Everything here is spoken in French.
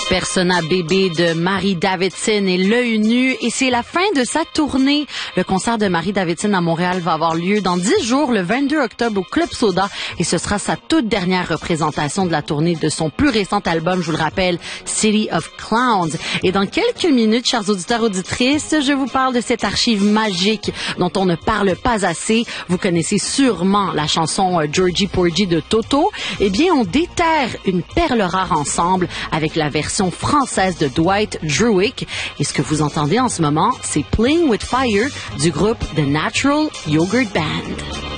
Persona bébé de Marie Davidson est l'œil nu et c'est la fin de sa tournée. Le concert de Marie Davidson à Montréal va avoir lieu dans 10 jours, le 22 octobre au Club Soda et ce sera sa toute dernière représentation de la tournée de son plus récent album, je vous le rappelle, City of Clowns. Et dans quelques minutes, chers auditeurs, auditrices, je vous parle de cette archive magique dont on ne parle pas assez. Vous connaissez sûrement la chanson Georgie Porgy de Toto. Eh bien, on déterre une perle rare ensemble avec la version française de Dwight Druick. Et ce que vous entendez en ce moment, c'est Playing with Fire du groupe The Natural Yogurt Band.